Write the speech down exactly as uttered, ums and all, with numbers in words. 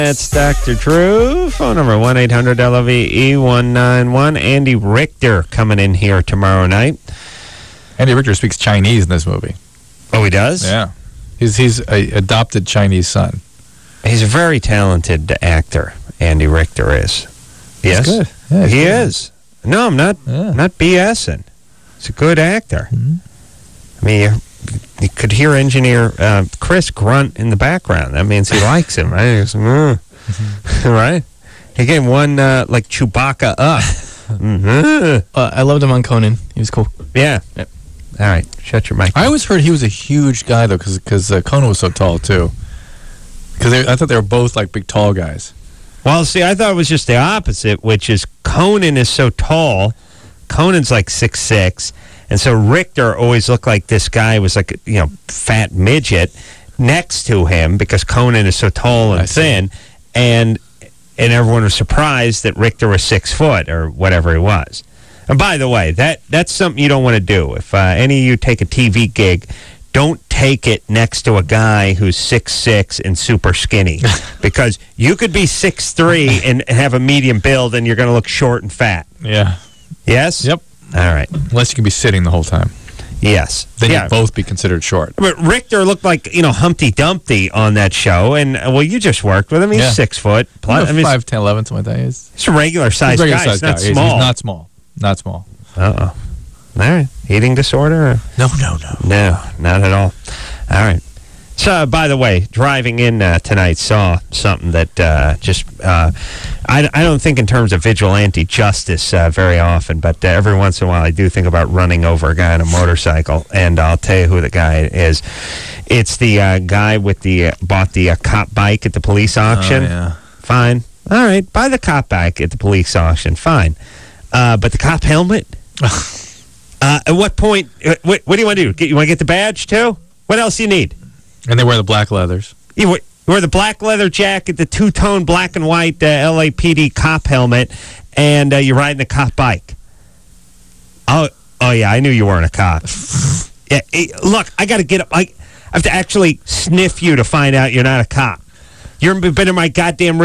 That's Doctor Drew. Phone number one eight hundred L O V E one nine one. Andy Richter coming in here tomorrow night. Andy Richter speaks Chinese in this movie. Oh, he does? Yeah. He's he's a adopted Chinese son. He's a very talented actor, Andy Richter is. Yes? He's good. Yeah, he's he good. is. No, I'm not, Yeah. not BSing. He's a good actor. Mm-hmm. I mean, you, you could hear engineer uh, Chris grunt in the background. That means he likes him, right? He goes, mm. Mm-hmm. Right? He gave one, uh, like, Chewbacca up. Mm-hmm. Uh, I loved him on Conan. He was cool. Yeah. Yep. All right. Shut your mic. I always heard he was a huge guy, though, because uh, Conan was so tall, too. Because I thought they were both, like, big, tall guys. Well, see, I thought it was just the opposite, which is Conan is so tall. Conan's like six six, and so Richter always looked like this guy was like a, you know, fat midget next to him because Conan is so tall and I see. thin, and and everyone was surprised that Richter was six foot or whatever he was. And by the way, that that's something you don't want to do. If uh, any of you take a T V gig, don't take it next to a guy who's six six and super skinny because you could be six three and have a medium build and you're going to look short and fat. Yeah. Yes? Yep. All right. Unless you can be sitting the whole time. Yes. Then yeah. you'd both be considered short. But Richter looked like, you know, Humpty Dumpty on that show. And, uh, well, you just worked with him. He's Yeah. six foot. Plus, I mean, five, ten, eleven, something like that. He's, he's a regular sized he's a regular guy. sized He's not guy. He's- small. He's not small. Not small. Uh-oh. All right. Eating disorder? No, no, no. No, not at all. All right. So, by the way, driving in uh, tonight, saw something that uh, just, uh, I, I don't think in terms of vigilante justice uh, very often, but uh, every once in a while I do think about running over a guy on a motorcycle, and I'll tell you who the guy is. It's the uh, guy with the, uh, bought the uh, cop bike at the police auction. Oh, yeah. Fine. All right, buy the cop bike at the police auction. Fine. Uh, but the cop helmet? uh, at what point, uh, what, what do you want to do? Get, you want to get the badge too? What else do you need? And they wear the black leathers. You wear, you wear the black leather jacket, the two-tone black and white uh, L A P D cop helmet, and uh, you're riding a cop bike. Oh, oh yeah, I knew you weren't a cop. Yeah, hey, look, I got to get up. I, I have to actually sniff you to find out you're not a cop. You've been in my goddamn